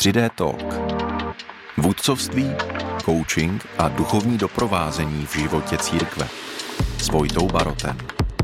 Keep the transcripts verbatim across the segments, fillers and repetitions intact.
tři dé Talk. Vůdcovství, coaching a duchovní doprovázení v životě církve. S Vojtou Barotem.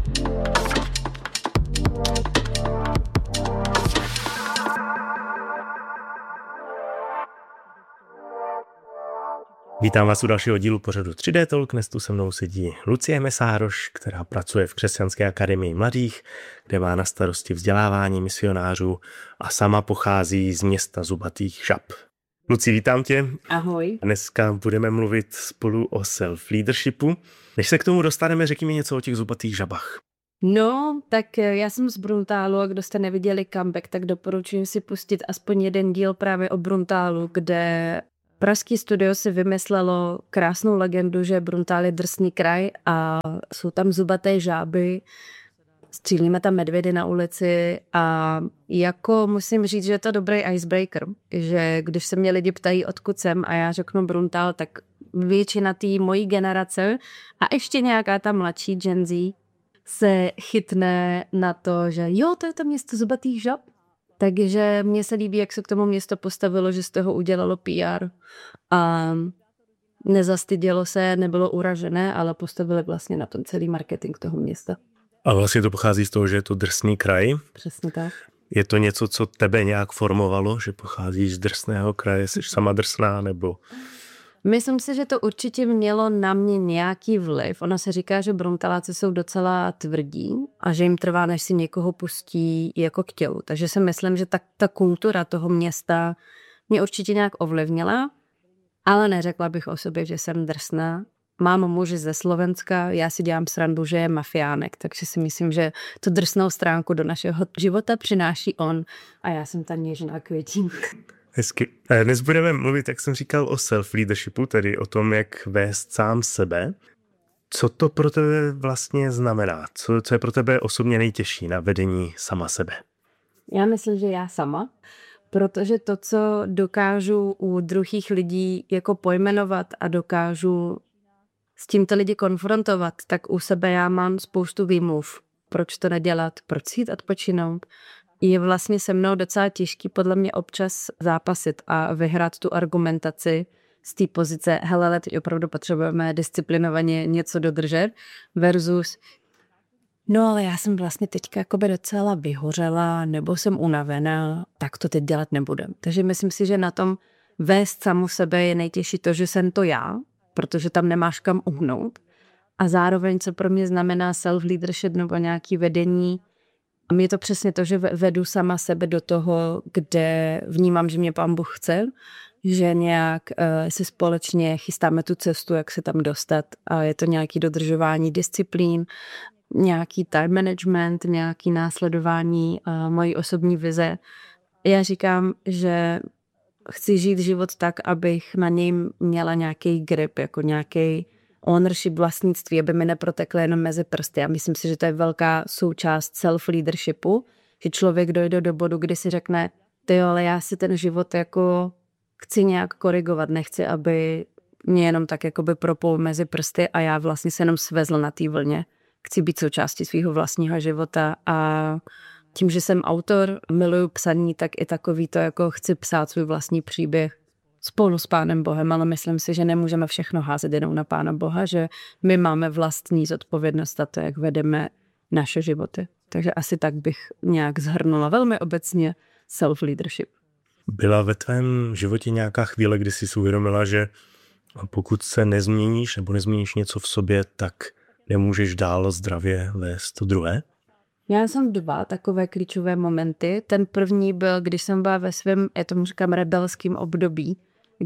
Vítám vás u dalšího dílu pořadu tři dé Talk. Dnes tu se mnou sedí Lucie Mesároš, která pracuje v Křesťanské akademii mladých, kde má na starosti vzdělávání misionářů a sama pochází z města Zubatých Žab. Lucie, vítám tě. Ahoj. Dneska budeme mluvit spolu o self-leadershipu. Než se k tomu dostaneme, řekni mi něco o těch Zubatých Žabách. No, tak já jsem z Bruntálu a kdo jste neviděli Comeback, tak doporučuji si pustit aspoň jeden díl právě o Bruntálu, kde pražský studio si vymyslelo krásnou legendu, že Bruntál je drsný kraj a jsou tam zubaté žáby, střílíme tam medvědy na ulici a jako musím říct, že je to dobrý icebreaker, že když se mě lidi ptají, odkud jsem a já řeknu Bruntál, tak většina té mojí generace a ještě nějaká ta mladší Gen Z se chytne na to, že jo, to je to město zubatých žab. Takže mně se líbí, jak se k tomu město postavilo, že z toho udělalo P R a nezastydělo se, nebylo uražené, ale postavili vlastně na tom celý marketing toho města. A vlastně to pochází z toho, že je to drsný kraj. Přesně tak. Je to něco, co tebe nějak formovalo, že pocházíš z drsného kraje, jsi sama drsná, nebo... Myslím si, že to určitě mělo na mě nějaký vliv. Ona se říká, že Bruntaláci jsou docela tvrdí a že jim trvá, než si někoho pustí jako k tělu. Takže si myslím, že ta, ta kultura toho města mě určitě nějak ovlivnila, ale neřekla bych o sobě, že jsem drsná. Mám muže ze Slovenska, já si dělám srandu, že je mafiánek, takže si myslím, že tu drsnou stránku do našeho života přináší on a já jsem ta něžná květinka. Hezky. Dnes budeme mluvit, jak jsem říkal, o self-leadershipu, tedy o tom, jak vést sám sebe. Co to pro tebe vlastně znamená? Co, co je pro tebe osobně nejtěžší na vedení sama sebe? Já myslím, že já sama, protože to, co dokážu u druhých lidí jako pojmenovat a dokážu s tímto lidi konfrontovat, tak u sebe já mám spoustu výmluv. Proč to nedělat? Proč jít odpočinout? Je vlastně se mnou docela těžký podle mě občas zápasit a vyhrát tu argumentaci z té pozice, hele, ale teď opravdu potřebujeme disciplinovaně něco dodržet versus no ale já jsem vlastně teďka jakoby docela vyhořela nebo jsem unavená, tak to teď dělat nebudem. Takže myslím si, že na tom vést samu sebe je nejtěžší to, že jsem to já, protože tam nemáš kam uhnout a zároveň, co pro mě znamená self-leadership nebo nějaký vedení. A je to přesně to, že vedu sama sebe do toho, kde vnímám, že mě Pán Bůh chce, že nějak uh, si společně chystáme tu cestu, jak se tam dostat a je to nějaký dodržování disciplín, nějaký time management, nějaký následování uh, mojí osobní vize. Já říkám, že chci žít život tak, abych na něj měla nějaký grip, jako nějaký ownership, vlastnictví, aby mi neprotekly jenom mezi prsty. A myslím si, že to je velká součást self-leadershipu, že člověk dojde do bodu, kdy si řekne, ty ale já si ten život jako chci nějak korigovat, nechci, aby mě jenom tak jakoby propol mezi prsty a já vlastně se jenom svezl na té vlně. Chci být součástí svého vlastního života a tím, že jsem autor, miluju psaní, tak i takový to, jako chci psát svůj vlastní příběh spolu s Pánem Bohem, ale myslím si, že nemůžeme všechno házet jenom na Pána Boha, že my máme vlastní zodpovědnost a to, jak vedeme naše životy. Takže asi tak bych nějak zhrnula velmi obecně self-leadership. Byla ve tvém životě nějaká chvíle, kdy jsi si uvědomila, že pokud se nezměníš nebo nezměníš něco v sobě, tak nemůžeš dál zdravě vést to druhé? Já jsem dva takové klíčové momenty. Ten první byl, když jsem byla ve svém, já tomu říkám, rebelském období,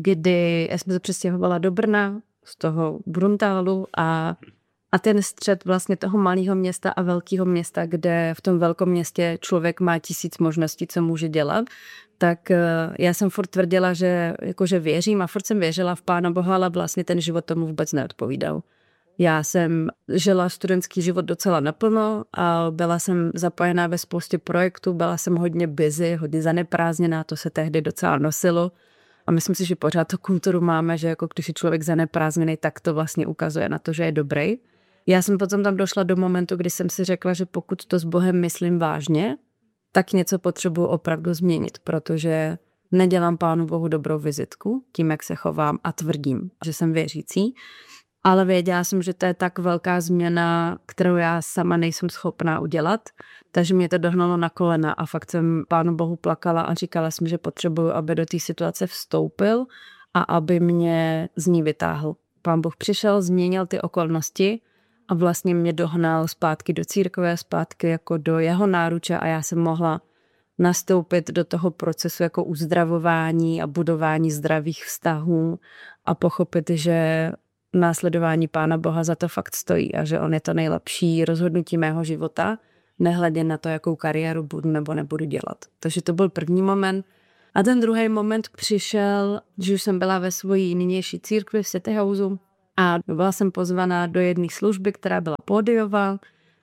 kdy já jsem se přestěhovala do Brna, z toho Bruntálu a, a ten střed vlastně toho malého města a velkého města, kde v tom velkom městě člověk má tisíc možností, co může dělat, tak já jsem furt tvrdila, že, jakože věřím a furt jsem věřila v Pána Boha, ale vlastně ten život tomu vůbec neodpovídal. Já jsem žila studentský život docela naplno a byla jsem zapojená ve spoustě projektů, byla jsem hodně busy, hodně zaneprázdněná, to se tehdy docela nosilo. A myslím si, že pořád tu kulturu máme, že jako když je člověk zaneprázdněný, tak to vlastně ukazuje na to, že je dobrý. Já jsem potom tam došla do momentu, kdy jsem si řekla, že pokud to s Bohem myslím vážně, tak něco potřebuji opravdu změnit, protože nedělám Pánu Bohu dobrou vizitku tím, jak se chovám a tvrdím, že jsem věřící, ale věděla jsem, že to je tak velká změna, kterou já sama nejsem schopná udělat, takže mě to dohnalo na kolena a fakt jsem Pánu Bohu plakala a říkala jsem, že potřebuju, aby do té situace vstoupil a aby mě z ní vytáhl. Pán Bůh přišel, změnil ty okolnosti a vlastně mě dohnal zpátky do církve, zpátky jako do jeho náruče a já jsem mohla nastoupit do toho procesu jako uzdravování a budování zdravých vztahů a pochopit, že následování Pána Boha za to fakt stojí a že on je to nejlepší rozhodnutí mého života, nehledě na to, jakou kariéru budu nebo nebudu dělat. Takže to byl první moment. A ten druhý moment přišel, že už jsem byla ve svojí nynější církvi v City Houseu a byla jsem pozvaná do jedné služby, která byla pódiová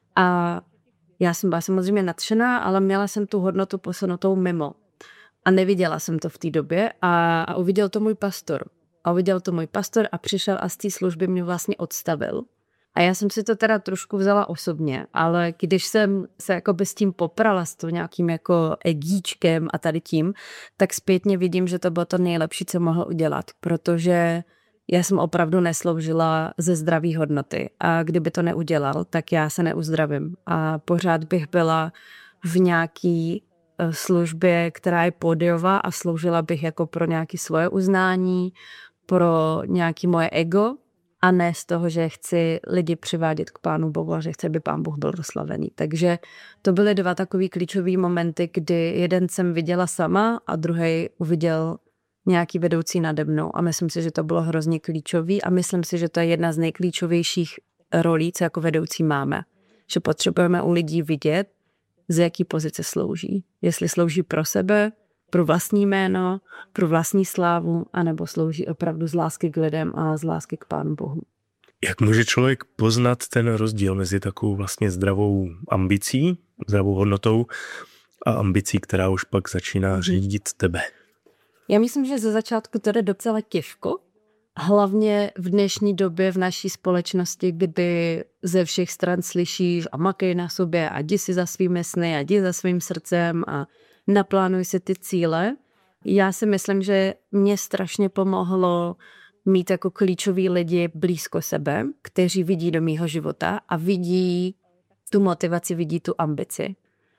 a já jsem byla samozřejmě nadšená, ale měla jsem tu hodnotu posunutou mimo. A neviděla jsem to v té době a, a uviděl to můj pastor. A uviděl to můj pastor a přišel a z té služby mě vlastně odstavil. A já jsem si to teda trošku vzala osobně, ale když jsem se jakoby s tím poprala, s to nějakým jako egíčkem a tady tím, tak zpětně vidím, že to bylo to nejlepší, co mohl udělat, protože já jsem opravdu nesloužila ze zdraví hodnoty a kdyby to neudělal, tak já se neuzdravím a pořád bych byla v nějaký službě, která je pódiová a sloužila bych jako pro nějaké svoje uznání, pro nějaký moje ego a ne z toho, že chci lidi přivádět k Pánu Bohu a že chci, aby Pán Bůh byl doslavený. Takže to byly dva takový klíčový momenty, kdy jeden jsem viděla sama a druhý uviděl nějaký vedoucí nade mnou a myslím si, že to bylo hrozně klíčový a myslím si, že to je jedna z nejklíčovějších rolí, co jako vedoucí máme. Že potřebujeme u lidí vidět, z jaký pozice slouží. Jestli slouží pro sebe, pro vlastní jméno, pro vlastní slávu, anebo slouží opravdu z lásky k lidem a z lásky k Pánu Bohu. Jak může člověk poznat ten rozdíl mezi takovou vlastně zdravou ambicí, zdravou hodnotou a ambicí, která už pak začíná řídit tebe? Já myslím, že ze začátku to jde docela těžko, hlavně v dnešní době v naší společnosti, kdy ze všech stran slyšíš a makej na sobě a jdi si za svými sny a jdi za svým srdcem a naplánuj si ty cíle. Já si myslím, že mě strašně pomohlo mít jako klíčoví lidi blízko sebe, kteří vidí do mýho života a vidí tu motivaci, vidí tu ambici.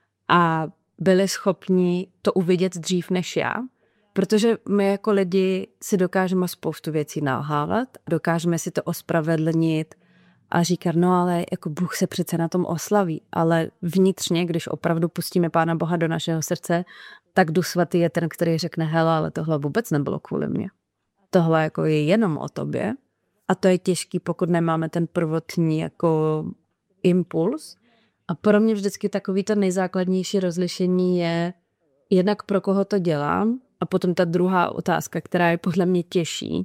A byli schopni to uvidět dřív než já, protože my jako lidi si dokážeme spoustu věcí nalhávat, dokážeme si to ospravedlnit a říkat, no ale jako Bůh se přece na tom oslaví, ale vnitřně, když opravdu pustíme Pána Boha do našeho srdce, tak Duch Svatý je ten, který řekne, hele, ale tohle vůbec nebylo kvůli mně. Tohle jako je jenom o tobě a to je těžký, pokud nemáme ten prvotní jako impuls. A pro mě vždycky takový to nejzákladnější rozlišení je jednak pro koho to dělám a potom ta druhá otázka, která je podle mě těžší,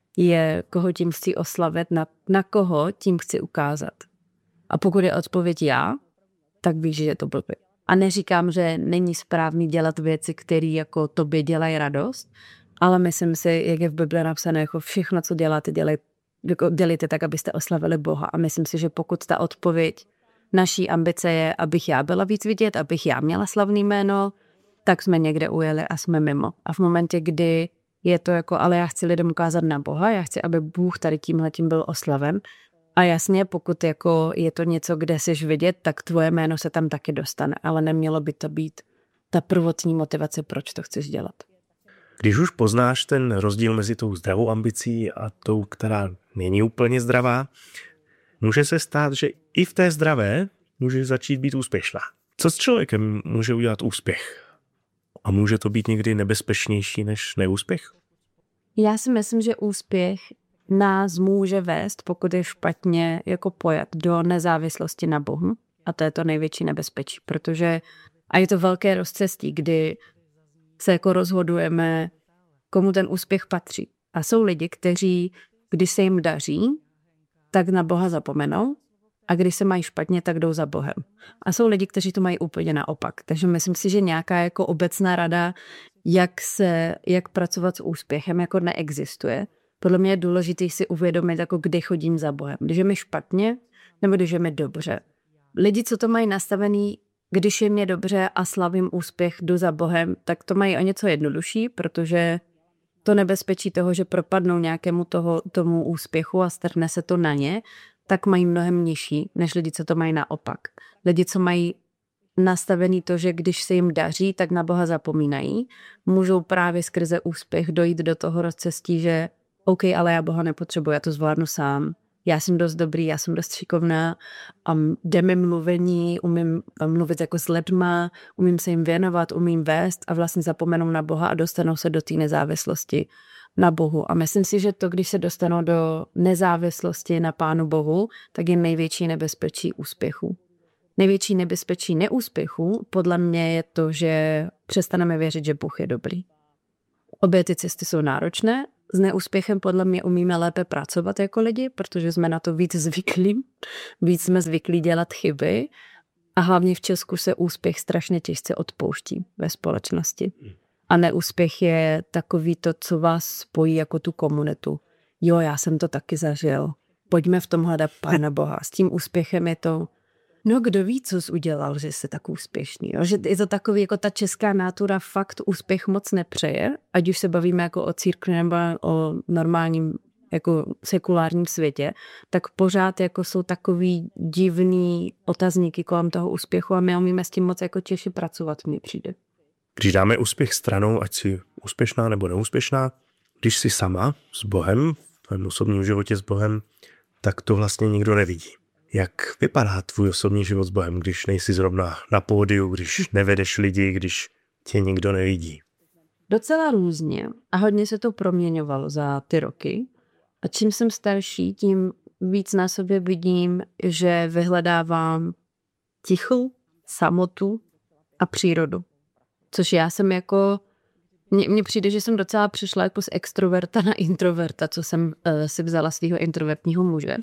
je, koho tím chci oslavit, na, na koho tím chci ukázat. A pokud je odpověď já, tak víš, že je to blbý. A neříkám, že není správný dělat věci, které jako tobě dělají radost, ale myslím si, jak je v Bibli napsané, jako všechno, co děláte, dělej, jako dělejte tak, abyste oslavili Boha. A myslím si, že pokud ta odpověď naší ambice je, abych já byla víc vidět, abych já měla slavný jméno, tak jsme někde ujeli a jsme mimo. A v momentě, kdy je to jako, ale já chci lidem ukázat na Boha, já chci, aby Bůh tady tímhletím byl oslaven. A jasně, pokud jako je to něco, kde jsi vidět, tak tvoje jméno se tam taky dostane, ale nemělo by to být ta prvotní motivace, proč to chceš dělat. Když už poznáš ten rozdíl mezi tou zdravou ambicí a tou, která není úplně zdravá, může se stát, že i v té zdravé může začít být úspěšná. Co s člověkem může udělat úspěch? A může to být někdy nebezpečnější než neúspěch? Já si myslím, že úspěch nás může vést, pokud je špatně jako pojat do nezávislosti na Bohu. A to je to největší nebezpečí, protože a je to velké rozcestí, kdy se jako rozhodujeme, komu ten úspěch patří. A jsou lidi, kteří, když se jim daří, tak na Boha zapomenou a když se mají špatně, tak jdou za Bohem. A jsou lidi, kteří to mají úplně naopak. Takže myslím si, že nějaká jako obecná rada, jak se, jak pracovat s úspěchem, jako neexistuje. Podle mě je důležité si uvědomit, jako kdy chodím za Bohem. Když je mi špatně, nebo když je mi dobře. Lidi, co to mají nastavený když je mě dobře a slavím úspěch, jdu za Bohem, tak to mají o něco jednodušší, protože to nebezpečí toho, že propadnou nějakému toho, tomu úspěchu a strhne se to na ně, tak mají mnohem nižší, než lidi, co to mají naopak. Lidi, co mají nastavený to, že když se jim daří, tak na Boha zapomínají, můžou právě skrze úspěch dojít do toho rozcestí, že OK, ale já Boha nepotřebuji, já to zvládnu sám. Já jsem dost dobrý, já jsem dost šikovná, a jde mi mluvení, umím mluvit jako s lidma, umím se jim věnovat, umím vést a vlastně zapomenou na Boha a dostanou se do té nezávislosti na Bohu. A myslím si, že to, když se dostanou do nezávislosti na Pánu Bohu, tak je největší nebezpečí úspěchu. Největší nebezpečí neúspěchu podle mě je to, že přestaneme věřit, že Bůh je dobrý. Obě ty cesty jsou náročné. S neúspěchem podle mě umíme lépe pracovat jako lidi, protože jsme na to víc zvyklí. Víc jsme zvyklí dělat chyby a hlavně v Česku se úspěch strašně těžce odpouští ve společnosti. A neúspěch je takový to, co vás spojí jako tu komunitu. Jo, já jsem to taky zažil. Pojďme v tom hledat Pána Boha. S tím úspěchem je to, no kdo ví, co jsi udělal, že jsi tak úspěšný. Jo? Že je to takový, jako ta česká nátura fakt úspěch moc nepřeje, ať už se bavíme jako o církvi nebo o normálním jako sekulárním světě, tak pořád jako jsou takový divný otazníky kolem toho úspěchu a my umíme s tím moc jako těžší pracovat, mně přijde. Když dáme úspěch stranou, ať si úspěšná nebo neúspěšná, když jsi sama s Bohem, v tvém osobním životě s Bohem, tak to vlastně nikdo nevidí. Jak vypadá tvůj osobní život s Bohem, když nejsi zrovna na pódiu, když nevedeš lidi, když tě nikdo nevidí? Docela různě a hodně se to proměňovalo za ty roky. A čím jsem starší, tím víc na sobě vidím, že vyhledávám ticho, samotu a přírodu. Což já jsem jako, mně, mně přijde, že jsem docela přišla jako z extroverta na introverta, co jsem uh, si vzala svého introvertního muže.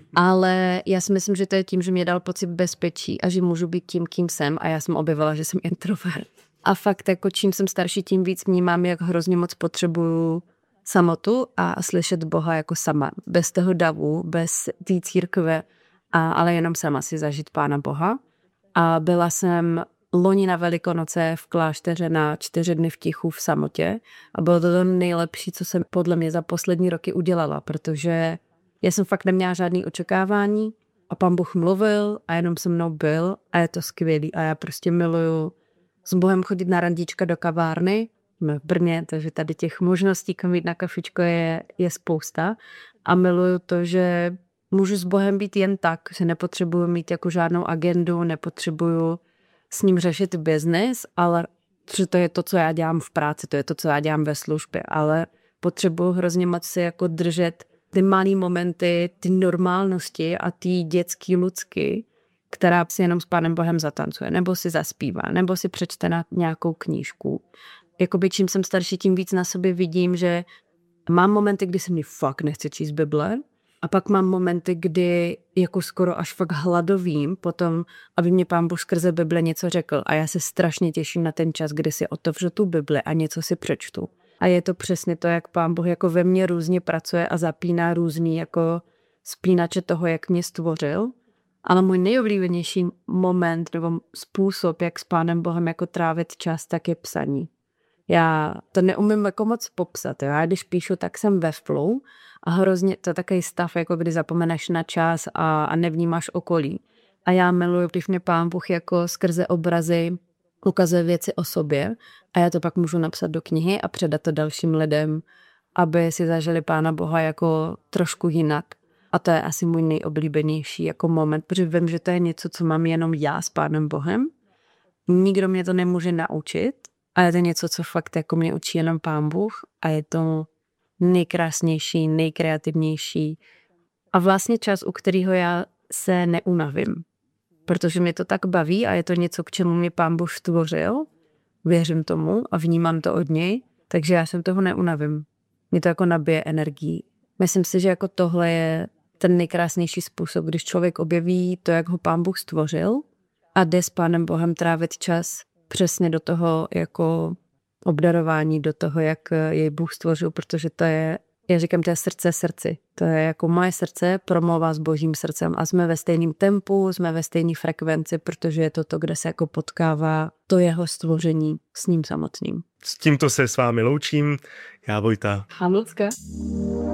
Ale já si myslím, že to je tím, že mě dal pocit bezpečí a že můžu být tím, kým jsem a já jsem objevila, že jsem introvert. A fakt jako čím jsem starší, tím víc vnímám, jak hrozně moc potřebuju samotu a slyšet Boha jako sama. Bez toho davu, bez té církve, a, ale jenom sama si zažít Pána Boha. A byla jsem loni na Velikonoce v klášteře na čtyři dny v tichu v samotě a bylo to to nejlepší, co jsem podle mě za poslední roky udělala, protože já jsem fakt neměla žádný očekávání a Pán Bůh mluvil a jenom se mnou byl a je to skvělý a já prostě miluju s Bohem chodit na randíčka do kavárny, jsme v Brně, takže tady těch možností, kam jít na kafičko je, je spousta a miluju to, že můžu s Bohem být jen tak, že nepotřebuju mít jako žádnou agendu, nepotřebuju s ním řešit biznis, ale že to je to, co já dělám v práci, to je to, co já dělám ve službě, ale potřebuju hrozně moc si jako držet ty malý momenty, ty normálnosti a ty dětský ludsky, která si jenom s Pánem Bohem zatancuje, nebo si zaspívá, nebo si přečte na nějakou knížku. Jakoby čím jsem starší, tím víc na sobě vidím, že mám momenty, kdy se mi fakt nechce číst Bible a pak mám momenty, kdy jako skoro až fakt hladovím potom, aby mě Pán Bůh skrze Bible něco řekl a já se strašně těším na ten čas, kdy si otevřu tu Bibli a něco si přečtu. A je to přesně to, jak Pán Bůh jako ve mně různě pracuje a zapíná různý jako spínače toho, jak mě stvořil. Ale můj nejoblíbenější moment nebo způsob, jak s Pánem Bohem jako trávit čas, tak je psaní. Já to neumím jako moc popsat. Jo? Já když píšu, tak jsem ve flow a hrozně to je takový stav, jako kdy zapomeneš na čas a, a nevnímáš okolí. A já miluji, když mě Pán Bůh jako skrze obrazy ukazuje věci o sobě a já to pak můžu napsat do knihy a předat to dalším lidem, aby si zažili Pána Boha jako trošku jinak. A to je asi můj nejoblíbenější jako moment, protože vím, že to je něco, co mám jenom já s Pánem Bohem. Nikdo mě to nemůže naučit a je to něco, co fakt jako mě učí jenom Pán Bůh a je to nejkrásnější, nejkreativnější a vlastně čas, u kterého já se neunavím. Protože mě to tak baví a je to něco, k čemu mě Pán Bůh stvořil. Věřím tomu a vnímám to od něj, takže já jsem toho neunavím. Mě to jako nabije energii. Myslím si, že jako tohle je ten nejkrásnější způsob, když člověk objeví to, jak ho Pán Bůh stvořil a jde s Pánem Bohem trávit čas přesně do toho jako obdarování, do toho, jak jej Bůh stvořil, protože to je Já říkám, to je srdce srdci. To je jako moje srdce promlouvá s božím srdcem a jsme ve stejném tempu, jsme ve stejné frekvenci, protože je to to, kde se jako potkává to jeho stvoření s ním samotným. S tímto se s vámi loučím. Já Vojta. A Lucka.